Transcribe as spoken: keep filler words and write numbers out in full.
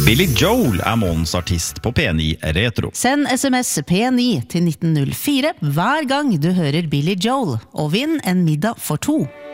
Billy Joel er månedens artist på P ni Retro. Send sms P ni til nitten null fire hver gang du hører Billy Joel, og vinn en middag for to.